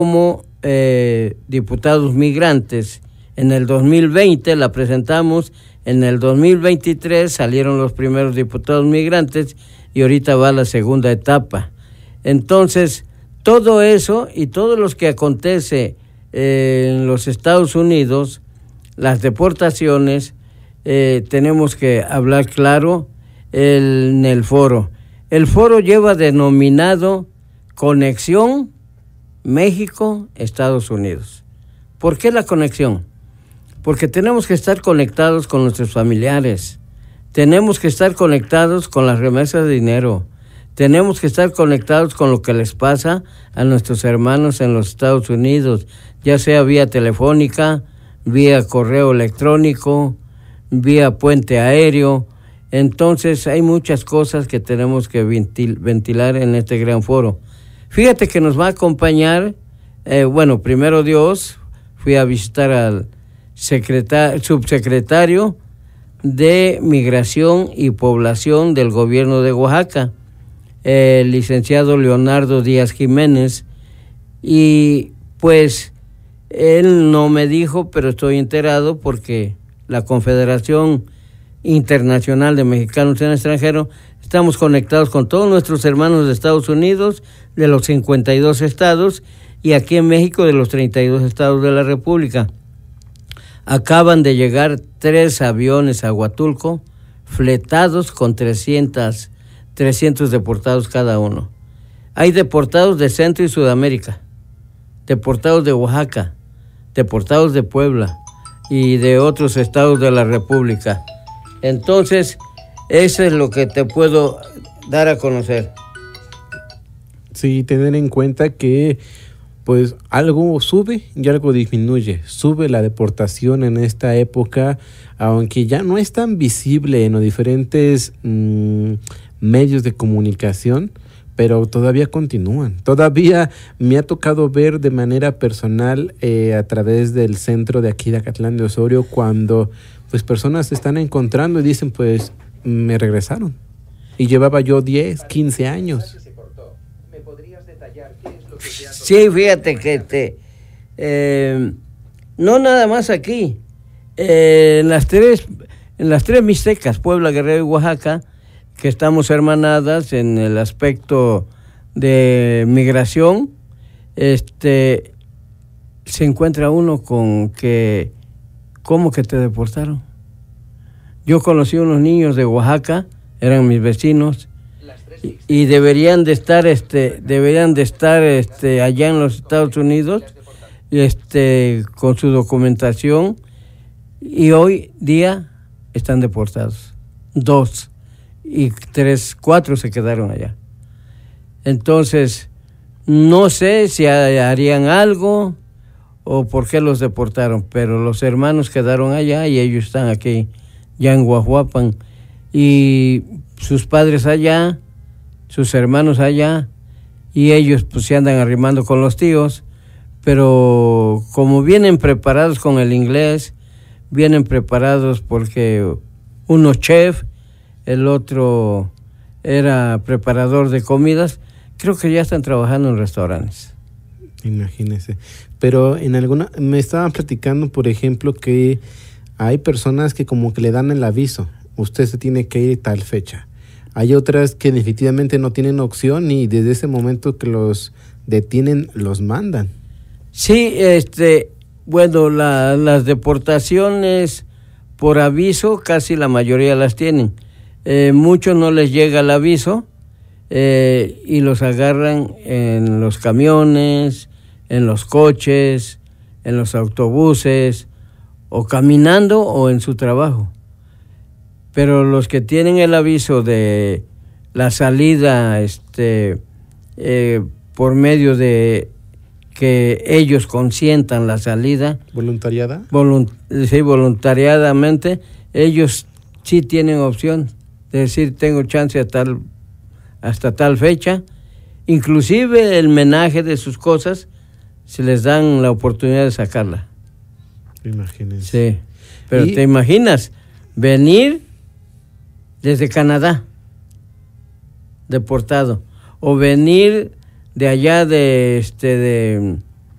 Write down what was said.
como diputados migrantes. En el 2020 la presentamos, en el 2023 salieron los primeros diputados migrantes y ahorita va la segunda etapa. Entonces, todo eso y todo lo que acontece en los Estados Unidos, las deportaciones, tenemos que hablar claro en el foro. El foro lleva denominado Conexión México-Estados Unidos. ¿Por qué la conexión? Porque tenemos que estar conectados con nuestros familiares, tenemos que estar conectados con las remesas de dinero, tenemos que estar conectados con lo que les pasa a nuestros hermanos en los Estados Unidos, ya sea vía telefónica, vía correo electrónico, vía puente aéreo. Entonces hay muchas cosas que tenemos que ventilar en este gran foro. Fíjate que nos va a acompañar, primero Dios, fui a visitar al subsecretario de Migración y Población del gobierno de Oaxaca, el licenciado Leonardo Díaz Jiménez, y pues él no me dijo, pero estoy enterado porque la Confederación Internacional de Mexicanos en el Extranjero, estamos conectados con todos nuestros hermanos de Estados Unidos, de los 52 estados, y aquí en México de los 32 estados de la República. Acaban de llegar 3 aviones a Huatulco, fletados con 300 deportados cada uno. Hay deportados de Centro y Sudamérica, deportados de Oaxaca, deportados de Puebla y de otros estados de la República. Entonces, eso es lo que te puedo dar a conocer. Sí, tener en cuenta que pues algo sube y algo disminuye. Sube la deportación en esta época, aunque ya no es tan visible en los diferentes medios de comunicación, pero todavía continúan. Todavía me ha tocado ver de manera personal a través del centro de aquí de Acatlán de Osorio, cuando pues personas se están encontrando y dicen, pues me regresaron. Y llevaba yo 10, 15 años. Sí, fíjate que no nada más aquí, en las tres Mixtecas, Puebla, Guerrero y Oaxaca, que estamos hermanadas en el aspecto de migración, se encuentra uno con que, ¿cómo que te deportaron? Yo conocí unos niños de Oaxaca, eran mis vecinos, y deberían de estar allá en los Estados Unidos con su documentación, y hoy día están deportados 2 y 3, 4 se quedaron allá. Entonces no sé si harían algo o por qué los deportaron, pero los hermanos quedaron allá y ellos están aquí ya en Guajuapan, y sus padres allá, sus hermanos allá, y ellos pues se andan arrimando con los tíos, pero como vienen preparados con el inglés, vienen preparados porque uno chef, el otro era preparador de comidas, creo que ya están trabajando en restaurantes. Imagínese. Pero me estaban platicando, por ejemplo, que hay personas que como que le dan el aviso, usted se tiene que ir tal fecha. Hay otras que definitivamente no tienen opción y desde ese momento que los detienen, los mandan. Sí, las deportaciones por aviso casi la mayoría las tienen. Muchos no les llega el aviso y los agarran en los camiones, en los coches, en los autobuses, o caminando o en su trabajo. Pero los que tienen el aviso de la salida por medio de que ellos consientan la salida. ¿Voluntariada? Sí, voluntariadamente, ellos sí tienen opción de decir, tengo chance hasta tal fecha. Inclusive el menaje de sus cosas, se les dan la oportunidad de sacarla. Imagínense. Sí, pero ¿te imaginas venir desde Canadá, deportado, o venir de allá de